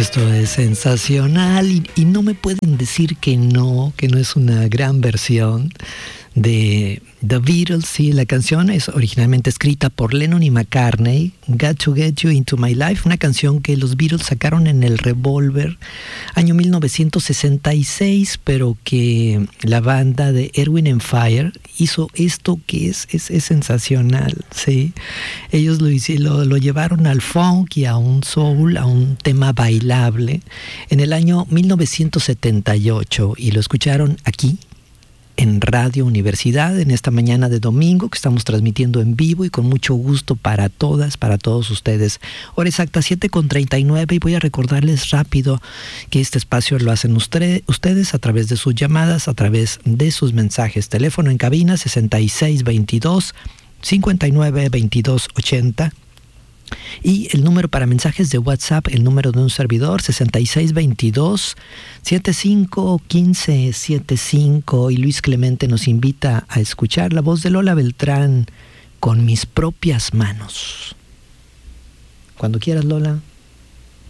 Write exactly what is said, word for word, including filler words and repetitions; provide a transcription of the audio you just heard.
Esto es sensacional y, y no me pueden decir que no, que no es una gran versión de The Beatles. Sí, la canción es originalmente escrita por Lennon y McCartney, Got to Get You Into My Life, una canción que los Beatles sacaron en el Revolver, año mil novecientos sesenta y seis, pero que la banda de Erwin and Fire hizo esto que es, es, es sensacional, ¿sí? Ellos lo, lo, lo llevaron al funk y a un soul, a un tema bailable, en el año mil novecientos setenta y ocho, y lo escucharon aquí, en Radio Universidad, en esta mañana de domingo que estamos transmitiendo en vivo y con mucho gusto para todas, para todos ustedes. Hora exacta siete con treinta y nueve, y voy a recordarles rápido que este espacio lo hacen usted, ustedes a través de sus llamadas, a través de sus mensajes. Teléfono en cabina sesenta y seis veintidós, cincuenta y nueve veintidós ochenta. Y el número para mensajes de WhatsApp, el número de un servidor, sesenta y seis veintidós, setenta y cinco quince setenta y cinco. Y Luis Clemente nos invita a escuchar la voz de Lola Beltrán, Con mis propias manos. Cuando quieras, Lola.